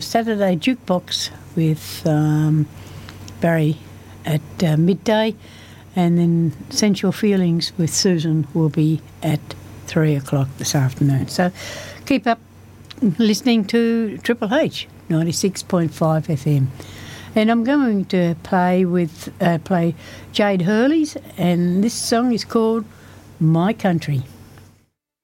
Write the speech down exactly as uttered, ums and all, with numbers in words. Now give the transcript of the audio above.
Saturday Jukebox with um, Barry at uh, midday, and then Sensual Feelings with Susan will be at three o'clock this afternoon. So keep up listening to Triple H ninety-six point five F M. And I'm going to play with uh, play Jade Hurley's, and this song is called My Country.